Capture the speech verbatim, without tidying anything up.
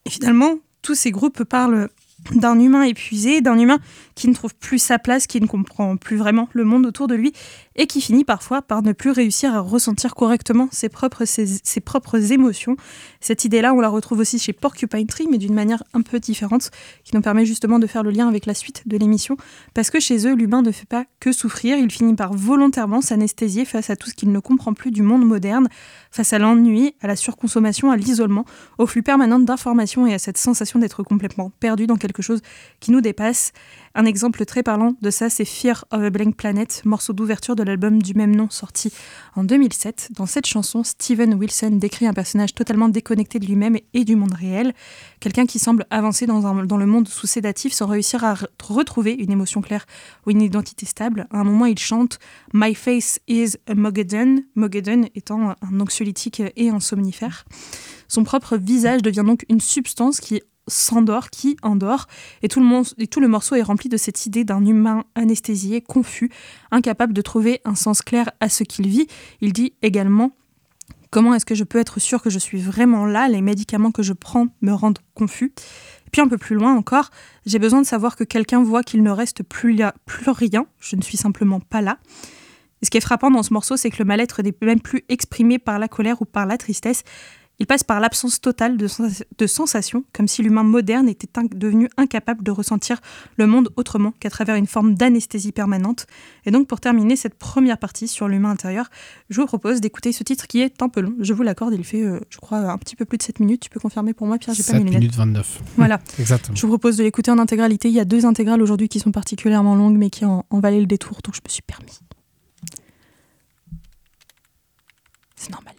Et finalement, tous ces groupes parlent d'un humain épuisé, d'un humain qui ne trouve plus sa place, qui ne comprend plus vraiment le monde autour de lui et qui finit parfois par ne plus réussir à ressentir correctement ses propres, ses, ses propres émotions. Cette idée-là, on la retrouve aussi chez Porcupine Tree, mais d'une manière un peu différente, qui nous permet justement de faire le lien avec la suite de l'émission, parce que chez eux, l'humain ne fait pas que souffrir, il finit par volontairement s'anesthésier face à tout ce qu'il ne comprend plus du monde moderne, face à l'ennui, à la surconsommation, à l'isolement, au flux permanent d'informations et à cette sensation d'être complètement perdu dans quelque chose qui nous dépasse. Un exemple très parlant de ça, c'est Fear of a Blank Planet, morceau d'ouverture de l'album du même nom sorti en deux mille sept. Dans cette chanson, Steven Wilson décrit un personnage totalement déconnecté de lui-même et du monde réel, quelqu'un qui semble avancer dans, un, dans le monde sous sédatif sans réussir à re- retrouver une émotion claire ou une identité stable. À un moment, il chante « My face is a Mogadon », Mogadon étant un anxiolytique et un somnifère. Son propre visage devient donc une substance qui s'endort, qui endort, et tout, le mon- et tout le morceau est rempli de cette idée d'un humain anesthésié, confus, incapable de trouver un sens clair à ce qu'il vit. Il dit également « Comment est-ce que je peux être sûr que je suis vraiment là ? Les médicaments que je prends me rendent confus. » Et puis un peu plus loin encore, « J'ai besoin de savoir que quelqu'un voit qu'il ne reste plus, là, plus rien, je ne suis simplement pas là. » Et ce qui est frappant dans ce morceau, c'est que le mal-être n'est même plus exprimé par la colère ou par la tristesse. Il passe par l'absence totale de, sens- de sensations, comme si l'humain moderne était in- devenu incapable de ressentir le monde autrement qu'à travers une forme d'anesthésie permanente. Et donc, pour terminer cette première partie sur l'humain intérieur, je vous propose d'écouter ce titre qui est un peu long. Je vous l'accorde, il fait, euh, je crois, un petit peu plus de sept minutes. Tu peux confirmer pour moi, Pierre, j'ai pas mes lunettes. sept minutes vingt-neuf. Voilà. Exactement. Je vous propose de l'écouter en intégralité. Il y a deux intégrales aujourd'hui qui sont particulièrement longues, mais qui en, en valaient le détour, donc je me suis permis. C'est normal.